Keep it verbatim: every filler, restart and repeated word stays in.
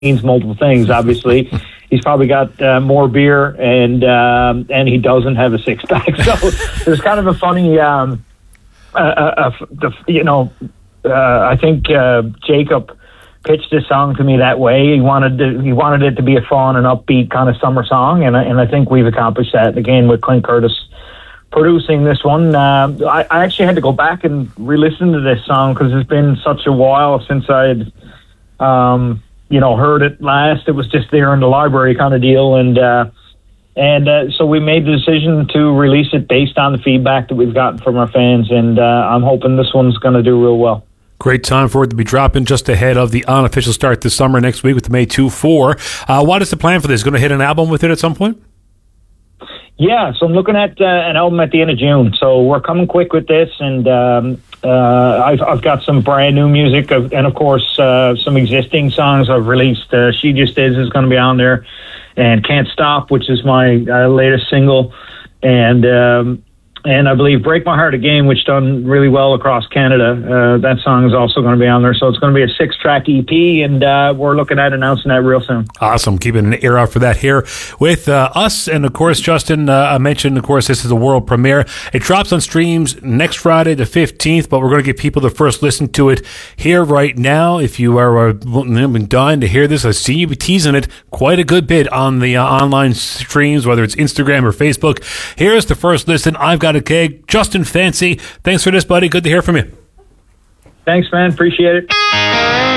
means multiple things. Obviously, he's probably got uh, more beer, and um, and he doesn't have a six pack. So there's kind of a funny, um, uh, uh, uh, the, you know, uh, I think uh, Jacob pitched this song to me that way. He wanted to, he wanted it to be a fun and upbeat kind of summer song, and and I think we've accomplished that again with Clint Curtis producing this one. Uh, I, I actually had to go back and re-listen to this song because it's been such a while since I had, um, you know, heard it last. It was just there in the library kind of deal, and uh, and uh, so we made the decision to release it based on the feedback that we've gotten from our fans, and uh, I'm hoping this one's going to do real well. Great time for it to be dropping just ahead of the unofficial start this summer next week with the May two four. Uh, what is the plan for this? Going to hit an album with it at some point? Yeah, so I'm looking at uh, an album at the end of June. So we're coming quick with this, and um, uh, I've, I've got some brand new music, and of course uh, some existing songs I've released. Uh, She Just Is is going to be on there, and Can't Stop, which is my uh, latest single, and um, and I believe Break My Heart Again, which done really well across Canada. Uh, that song is also going to be on there. So it's going to be a six-track E P, and uh, we're looking at announcing that real soon. Awesome. Keeping an ear out for that here with uh, us. And, of course, Justin, uh, I mentioned, of course, this is a world premiere. It drops on streams next Friday, the fifteenth, but we're going to give people the first listen to it here right now. If you are uh, dying to hear this, I see you teasing it quite a good bit on the uh, online streams, whether it's Instagram or Facebook. Here's the first listen. I've got a keg. Justin Fancy, thanks for this, buddy. Good to hear from you. Thanks, man. Appreciate it.